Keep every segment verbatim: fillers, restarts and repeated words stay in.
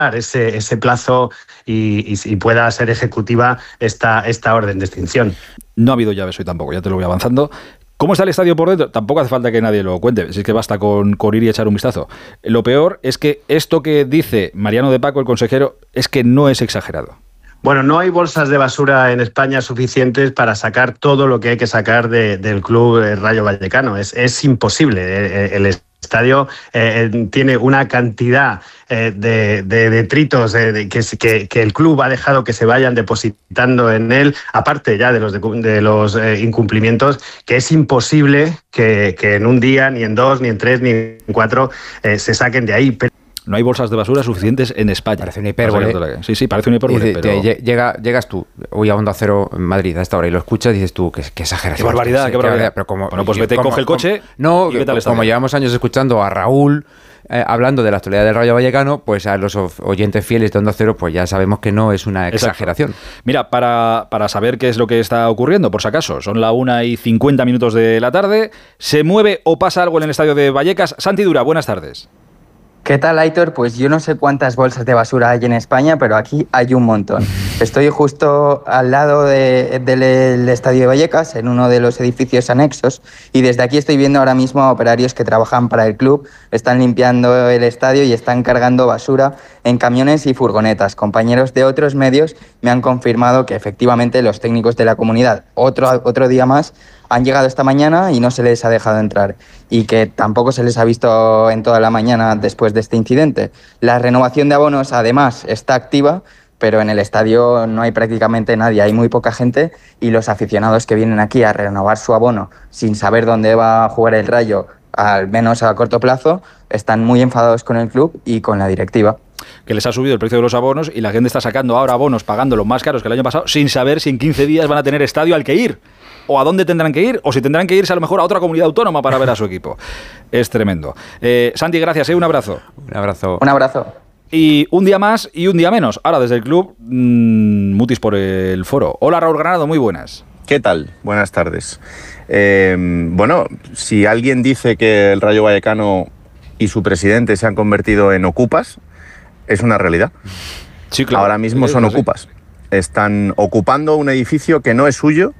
ese, ese plazo y, y, y pueda ser ejecutiva esta, esta orden de extinción. No ha habido llaves hoy tampoco, ya te lo voy avanzando. ¿Cómo está el estadio por dentro? Tampoco hace falta que nadie lo cuente, si es que basta con, con ir y echar un vistazo. Lo peor es que esto que dice Mariano de Paco, el consejero, es que no es exagerado. Bueno, no hay bolsas de basura en España suficientes para sacar todo lo que hay que sacar de, del club Rayo Vallecano. Es, es imposible. El, el estadio eh, tiene una cantidad eh, de, de detritos de, de, que, que, que el club ha dejado que se vayan depositando en él, aparte ya de los, de, de los eh, incumplimientos, que es imposible que, que en un día, ni en dos, ni en tres, ni en cuatro eh, se saquen de ahí. Pero no hay bolsas de basura suficientes en España. Parece una hipérbole. Sí, sí, parece una hipérbole. Dice, pero... te, llega, llegas tú, hoy a Onda Cero en Madrid a esta hora y lo escuchas y dices tú, qué, qué exageración. Qué barbaridad, sí, qué barbaridad. Pero como, bueno, pues vete, como, coge el coche. Como, no, y vete al como llevamos años escuchando a Raúl eh, hablando de la actualidad del Rayo Vallecano, pues a los oyentes fieles de Onda Cero, pues ya sabemos que no es una exageración. Exacto. Mira, para, para saber qué es lo que está ocurriendo, por si acaso, son la una y cincuenta minutos de la tarde, ¿se mueve o pasa algo en el estadio de Vallecas? Santi Dura, buenas tardes. ¿Qué tal, Aitor? Pues yo no sé cuántas bolsas de basura hay en España, pero aquí hay un montón. Estoy justo al lado de, de, del Estadio de Vallecas, en uno de los edificios anexos, y desde aquí estoy viendo ahora mismo a operarios que trabajan para el club, están limpiando el estadio y están cargando basura en camiones y furgonetas. Compañeros de otros medios me han confirmado que efectivamente los técnicos de la comunidad, otro, otro día más, han llegado esta mañana y no se les ha dejado entrar, y que tampoco se les ha visto en toda la mañana después de este incidente. La renovación de abonos, además, está activa, pero en el estadio no hay prácticamente nadie, hay muy poca gente, y los aficionados que vienen aquí a renovar su abono sin saber dónde va a jugar el Rayo, al menos a corto plazo, están muy enfadados con el club y con la directiva. Que les ha subido el precio de los abonos y la gente está sacando ahora abonos pagándolos más caros que el año pasado sin saber si en quince días van a tener estadio al que ir, o a dónde tendrán que ir, o si tendrán que irse a lo mejor a otra comunidad autónoma para ver a su equipo. Es tremendo. Eh, Santi, gracias, ¿eh? Un abrazo. Un abrazo. Un abrazo. Y un día más y un día menos. Ahora desde el club, mmm, mutis por el foro. Hola, Raúl Granado, muy buenas. ¿Qué tal? Buenas tardes. Eh, bueno, si alguien dice que el Rayo Vallecano y su presidente se han convertido en ocupas, es una realidad. Sí, claro. Ahora mismo son ocupas. Están ocupando un edificio que no es suyo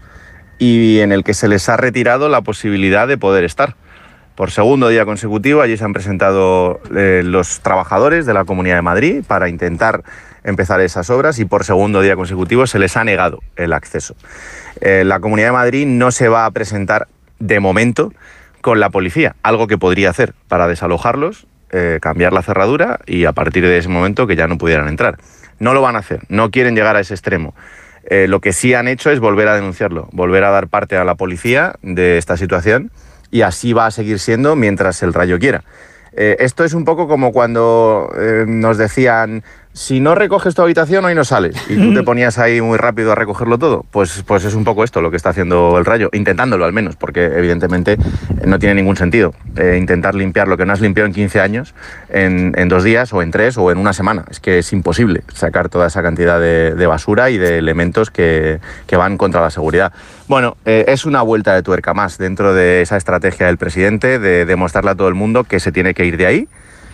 y en el que se les ha retirado la posibilidad de poder estar. Por segundo día consecutivo, allí se han presentado eh, los trabajadores de la Comunidad de Madrid para intentar empezar esas obras, y por segundo día consecutivo se les ha negado el acceso. Eh, la Comunidad de Madrid no se va a presentar de momento con la policía, algo que podría hacer para desalojarlos, eh, cambiar la cerradura y a partir de ese momento que ya no pudieran entrar. No lo van a hacer, no quieren llegar a ese extremo. Eh, lo que sí han hecho es volver a denunciarlo, volver a dar parte a la policía de esta situación, y así va a seguir siendo mientras el Rayo quiera. Eh, esto es un poco como cuando eh, nos decían, si no recoges tu habitación hoy no sales, y tú te ponías ahí muy rápido a recogerlo todo. Pues, pues es un poco esto lo que está haciendo el Rayo, intentándolo al menos, porque evidentemente no tiene ningún sentido eh, intentar limpiar lo que no has limpiado en quince años en, en dos días o en tres o en una semana. Es que es imposible sacar toda esa cantidad de, de basura y de elementos que, que van contra la seguridad. Bueno, eh, es una vuelta de tuerca más dentro de esa estrategia del presidente de demostrarle a todo el mundo que se tiene que ir de ahí,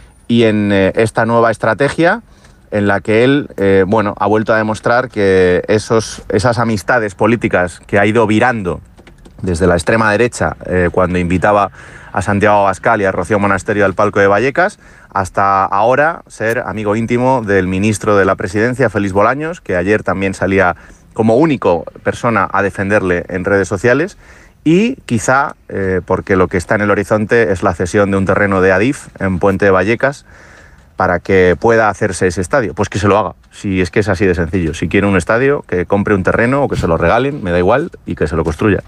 y en eh, esta nueva estrategia en la que él, eh, bueno, ha vuelto a demostrar que esos, esas amistades políticas que ha ido virando desde la extrema derecha, eh, cuando invitaba a Santiago Abascal y a Rocío Monasterio al palco de Vallecas, hasta ahora ser amigo íntimo del ministro de la Presidencia, Félix Bolaños, que ayer también salía como único persona a defenderle en redes sociales, y quizá, eh, porque lo que está en el horizonte es la cesión de un terreno de Adif en Puente de Vallecas, para que pueda hacerse ese estadio. Pues que se lo haga, si es que es así de sencillo. Si quiere un estadio, que compre un terreno o que se lo regalen, me da igual, y que se lo construya.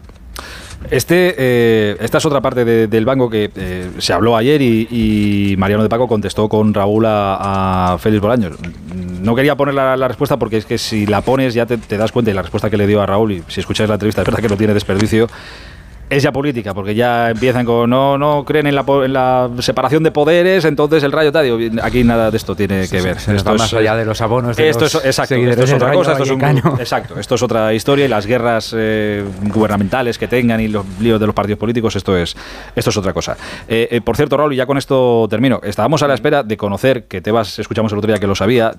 Este, eh, esta es otra parte de, del banco que eh, se habló ayer y, y Mariano de Paco contestó con Raúl a, a Félix Bolaños. No quería poner la, la respuesta porque es que si la pones ya te, te das cuenta, y la respuesta que le dio a Raúl, y si escucháis la entrevista es verdad que no tiene desperdicio. es ya política, porque ya empiezan con no no creen en la, en la separación de poderes, entonces el Rayo, digo, aquí nada de esto tiene que ver. Se, se esto es más allá de los abonos de esto los es, exacto, seguidores esto es otra cosa, esto es un, Vallecano. exacto, esto es otra historia, y las guerras eh, gubernamentales que tengan y los líos de los partidos políticos, esto es esto es otra cosa. Eh, eh, por cierto, Raúl, y ya con esto termino, estábamos a la espera de conocer, que Tebas escuchamos el otro día que lo sabía,